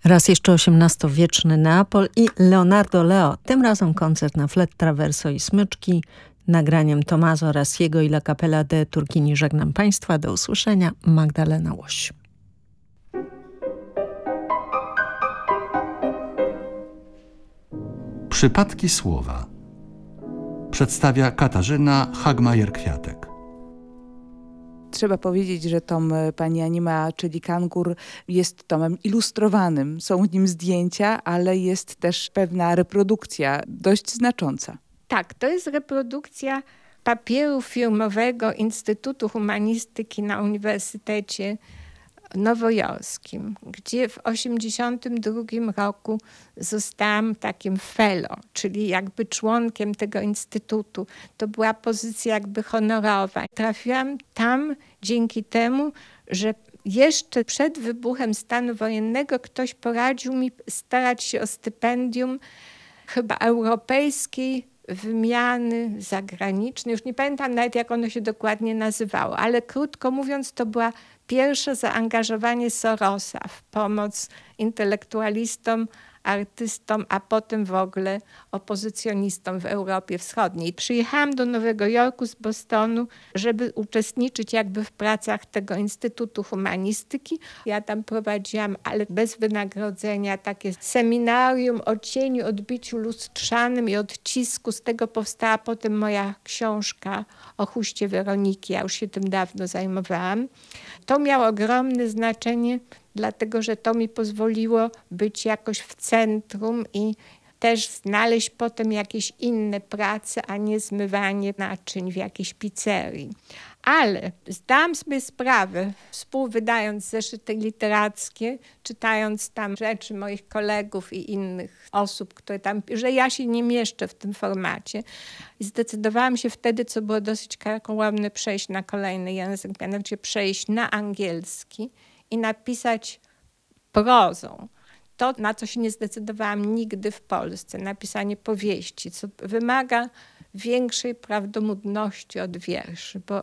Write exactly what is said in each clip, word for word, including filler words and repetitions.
Raz jeszcze osiemnastowieczny Neapol i Leonardo Leo, tym razem koncert na flet, traverso i smyczki, nagraniem Tommaso Rassiego i La Cappella de Turchini. Żegnam Państwa, do usłyszenia. Magdalena Łoś. Przypadki słowa przedstawia Katarzyna Hagmajer-Kwiatek. Trzeba powiedzieć, że tom pani Anima, czyli Kangur, jest tomem ilustrowanym. Są w nim zdjęcia, ale jest też pewna reprodukcja dość znacząca. Tak, to jest reprodukcja papieru firmowego Instytutu Humanistyki na Uniwersytecie Nowojorskim, gdzie w osiemdziesiątym drugim roku zostałam takim fellow, czyli jakby członkiem tego instytutu. To była pozycja jakby honorowa. Trafiłam tam dzięki temu, że jeszcze przed wybuchem stanu wojennego ktoś poradził mi starać się o stypendium chyba europejskiej wymiany zagranicznej. Już nie pamiętam nawet, jak ono się dokładnie nazywało, ale krótko mówiąc, to była pierwsze zaangażowanie Sorosa w pomoc intelektualistom, artystom, a potem w ogóle opozycjonistom w Europie Wschodniej. Przyjechałam do Nowego Jorku z Bostonu, żeby uczestniczyć jakby w pracach tego Instytutu Humanistyki. Ja tam prowadziłam, ale bez wynagrodzenia, takie seminarium o cieniu, odbiciu lustrzanym i odcisku. Z tego powstała potem moja książka o chuście Weroniki. Ja już się tym dawno zajmowałam. To miało ogromne znaczenie, dlatego że to mi pozwoliło być jakoś w centrum i też znaleźć potem jakieś inne prace, a nie zmywanie naczyń w jakiejś pizzerii. Ale zdałam sobie sprawę, współwydając zeszyty literackie, czytając tam rzeczy moich kolegów i innych osób, które tam, że ja się nie mieszczę w tym formacie. I zdecydowałam się wtedy, co było dosyć karkołomne, przejść na kolejny język, mianowicie przejść na angielski i napisać prozą. To, na co się nie zdecydowałam nigdy w Polsce, napisanie powieści, co wymaga większej prawdomówności od wierszy, bo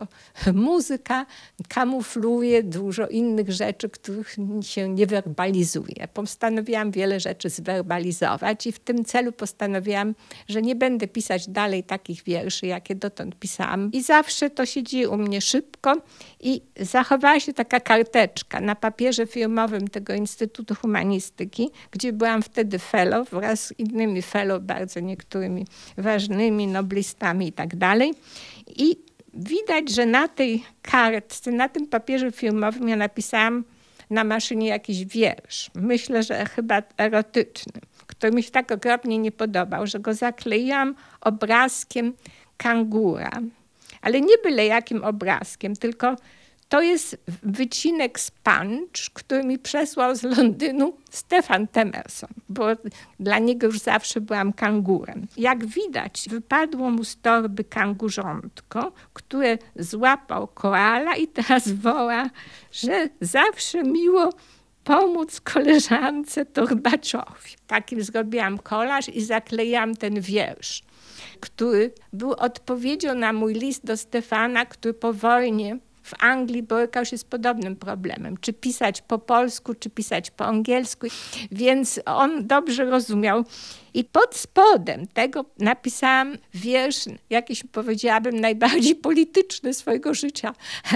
muzyka kamufluje dużo innych rzeczy, których się nie werbalizuje. Postanowiłam wiele rzeczy zwerbalizować i w tym celu postanowiłam, że nie będę pisać dalej takich wierszy, jakie dotąd pisałam. I zawsze to się dzieje u mnie szybko i zachowała się taka karteczka na papierze firmowym tego Instytutu Humanistyki, gdzie byłam wtedy fellow wraz z innymi fellow, bardzo niektórymi ważnymi noblistami i tak dalej. I widać, że na tej kartce, na tym papierze filmowym ja napisałam na maszynie jakiś wiersz. Myślę, że chyba erotyczny, który mi się tak okropnie nie podobał, że go zakleiłam obrazkiem kangura. Ale nie byle jakim obrazkiem, tylko to jest wycinek z Punch, który mi przesłał z Londynu Stefan Temerson, bo dla niego już zawsze byłam kangurem. Jak widać, wypadło mu z torby kangurzątko, które złapał koala i teraz woła, że zawsze miło pomóc koleżance torbaczowi. Takim zrobiłam kolaż i zaklejałam ten wiersz, który był odpowiedzią na mój list do Stefana, który po wojnie w Anglii borykał się z podobnym problemem, czy pisać po polsku, czy pisać po angielsku, więc on dobrze rozumiał. I pod spodem tego napisałam wiersz, jakiś powiedziałabym najbardziej polityczny swojego życia,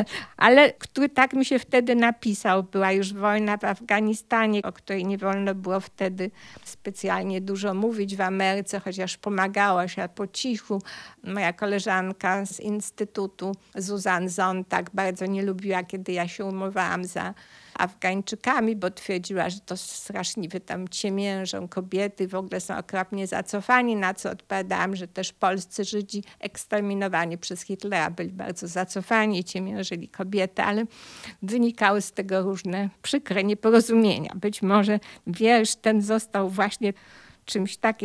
ale który tak mi się wtedy napisał. Była już wojna w Afganistanie, o której nie wolno było wtedy specjalnie dużo mówić w Ameryce, chociaż pomagała się po cichu. Moja koleżanka z Instytutu, Zuzan Zontag, bardzo nie lubiła, kiedy ja się umowałam za Afgańczykami, bo twierdziła, że to straszliwie tam ciemiężą kobiety, w ogóle są okropnie zacofani, na co odpowiadałam, że też polscy Żydzi eksterminowani przez Hitlera byli bardzo zacofani i ciemiężyli kobiety, ale wynikały z tego różne przykre nieporozumienia. Być może wiersz ten został właśnie czymś takim,